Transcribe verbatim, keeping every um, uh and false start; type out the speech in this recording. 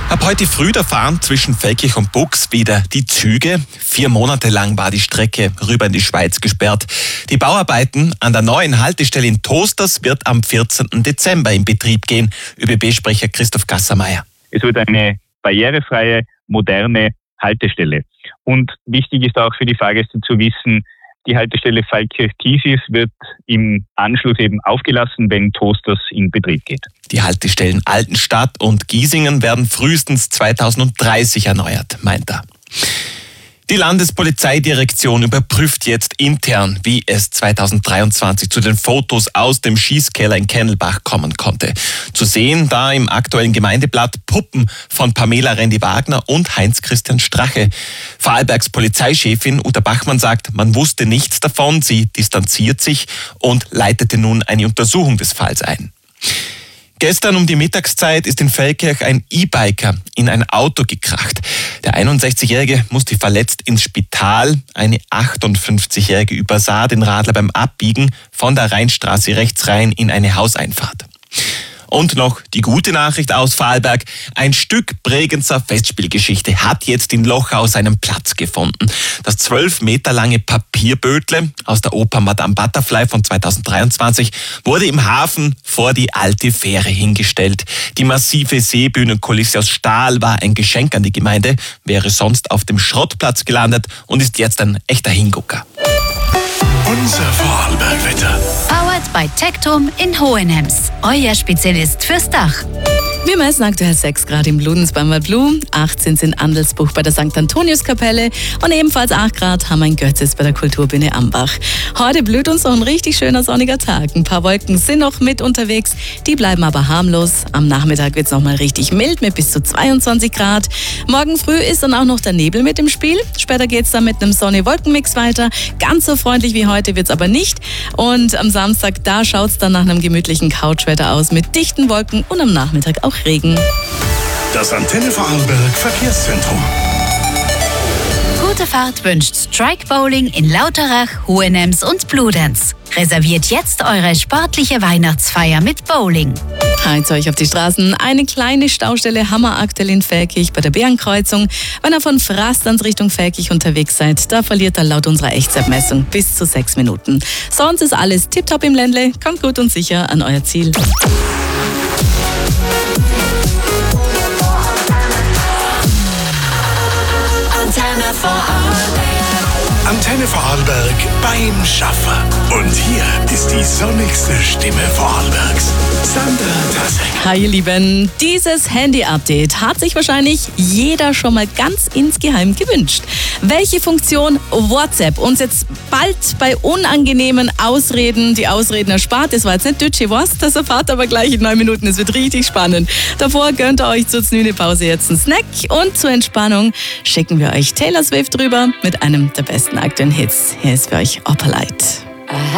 Ab heute früh da fahren zwischen Feldkirch und Bux wieder die Züge. Vier Monate lang war die Strecke rüber in die Schweiz gesperrt. Die Bauarbeiten an der neuen Haltestelle in Toasters wird am vierzehnten Dezember in Betrieb gehen. ÖBB-Sprecher Christoph Gassermeier. Es wird eine barrierefreie, moderne Haltestelle. Und wichtig ist auch für die Fahrgäste zu wissen, die Haltestelle Feldkirch-Tiefis wird im Anschluss eben aufgelassen, wenn Toasters in Betrieb geht. Die Haltestellen Altenstadt und Giesingen werden frühestens zweitausenddreißig erneuert, meint er. Die Landespolizeidirektion überprüft jetzt intern, wie es zweitausenddreiundzwanzig zu den Fotos aus dem Schießkeller in Kennelbach kommen konnte. Zu sehen da im aktuellen Gemeindeblatt Puppen von Pamela Rendi-Wagner und Heinz-Christian Strache. Vorarlbergs Polizeichefin Uta Bachmann sagt, man wusste nichts davon, sie distanziert sich und leitete nun eine Untersuchung des Falls ein. Gestern um die Mittagszeit ist in Feldkirch ein E-Biker in ein Auto gekracht. Der einundsechzigjährige musste verletzt ins Spital. Eine achtundfünfzigjährige übersah den Radler beim Abbiegen von der Rheinstraße rechts rein in eine Hauseinfahrt. Und noch die gute Nachricht aus Vorarlberg. Ein Stück Bregenzer Festspielgeschichte hat jetzt in Lochau seinen Platz gefunden. Das zwölf Meter lange Papierbötle aus der Oper Madame Butterfly von zweitausenddreiundzwanzig wurde im Hafen vor die alte Fähre hingestellt. Die massive Seebühnenkulisse aus Stahl war ein Geschenk an die Gemeinde, wäre sonst auf dem Schrottplatz gelandet und ist jetzt ein echter Hingucker. Unser Vorarlberg-Wetter. Powered by Tectum in Hohenems. Euer Spezialist fürs Dach. Wir messen aktuell sechs Grad im Ludensbach bei Blue, achtzehn in Andelsbuch bei der Sankt Antoniuskapelle und ebenfalls acht Grad haben wir in Götzitz bei der Kulturbühne Ambach. Heute blüht uns noch ein richtig schöner sonniger Tag. Ein paar Wolken sind noch mit unterwegs, die bleiben aber harmlos. Am Nachmittag wird es nochmal richtig mild mit bis zu zweiundzwanzig Grad. Morgen früh ist dann auch noch der Nebel mit im Spiel. Später geht es dann mit einem Sonne-Wolken-Mix weiter. Ganz so freundlich wie heute wird es aber nicht. Und am Samstag, da schaut es dann nach einem gemütlichen Couchwetter aus mit dichten Wolken und am Nachmittag auch Regen. Das Antenne Vorarlberg Verkehrszentrum. Gute Fahrt wünscht Strike Bowling in Lauterach, Hohenems und Bludenz. Reserviert jetzt eure sportliche Weihnachtsfeier mit Bowling. Heizt euch auf die Straßen. Eine kleine Staustelle haben wir aktuell in Feldkirch bei der Bärenkreuzung. Wenn ihr von Frastanz Richtung Feldkirch unterwegs seid, da verliert er laut unserer Echtzeitmessung bis zu sechs Minuten. Sonst ist alles tipptopp im Ländle. Kommt gut und sicher an euer Ziel. Antenne Vorarlberg. Antenne Vorarlberg beim Schaffer. Und hier ist die sonnigste Stimme Vorarlbergs. Sandra Tassek. Hi ihr Lieben, dieses Handy-Update hat sich wahrscheinlich jeder schon mal ganz insgeheim gewünscht. Welche Funktion WhatsApp uns jetzt bald bei unangenehmen Ausreden die Ausreden erspart, das war jetzt nicht Deutsche Wurst, das erfahrt aber gleich in neun Minuten, es wird richtig spannend. Davor gönnt ihr euch zur Znüne-Pause jetzt einen Snack und zur Entspannung schicken wir euch Taylor Swift drüber mit einem der besten aktuellen Hits. Hier ist für euch Opalite.